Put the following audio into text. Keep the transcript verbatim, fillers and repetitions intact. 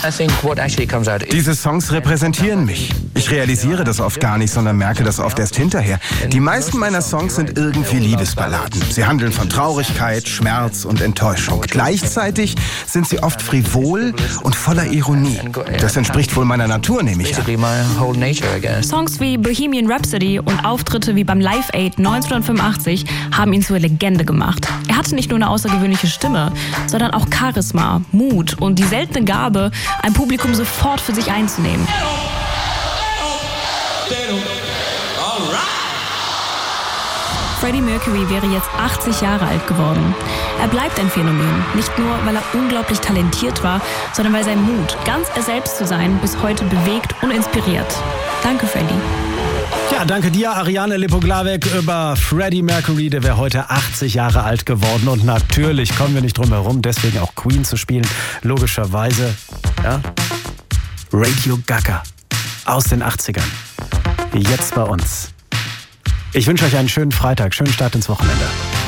Diese Songs repräsentieren mich. Ich realisiere das oft gar nicht, sondern merke das oft erst hinterher. Die meisten meiner Songs sind irgendwie Liebesballaden. Sie handeln von Traurigkeit, Schmerz und Enttäuschung. Gleichzeitig sind sie oft frivol und voller Ironie. Das entspricht wohl meiner Natur, nehme ich an. Songs wie Bohemian Rhapsody und Auftritte wie beim Live Aid neunzehnhundertfünfundachtzig haben ihn zur Legende gemacht. Er hatte nicht nur eine außergewöhnliche Stimme, sondern auch Charisma, Mut und die seltene Gabe, ein Publikum sofort für sich einzunehmen. Freddie Mercury wäre jetzt achtzig Jahre alt geworden. Er bleibt ein Phänomen, nicht nur, weil er unglaublich talentiert war, sondern weil sein Mut, ganz er selbst zu sein, bis heute bewegt und inspiriert. Danke, Freddie. Ja, danke dir, Ariane Lipoglavek, über Freddie Mercury. Der wäre heute achtzig Jahre alt geworden. Und natürlich kommen wir nicht drum herum, deswegen auch Queen zu spielen. Logischerweise, ja, Radio Gaga aus den achtzigern. Jetzt bei uns. Ich wünsche euch einen schönen Freitag, schönen Start ins Wochenende.